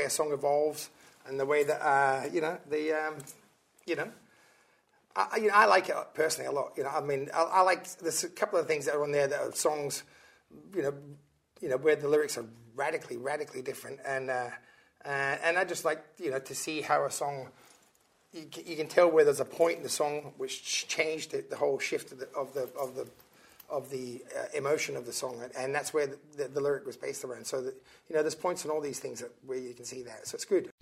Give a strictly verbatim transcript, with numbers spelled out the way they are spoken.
a song evolves and the way that uh, you know the um, you know. I, you know, I like it personally a lot. You know, I mean, I, I like there's a couple of things that are on there that are songs, you know, you know, where the lyrics are radically, radically different, and uh, uh, and I just like you know to see how a song, you, you can tell where there's a point in the song which changed it, the whole shift of the of the of the of the uh, emotion of the song, and, and that's where the, the, the lyric was based around. So that you know, there's points on all these things that where you can see that. So it's good.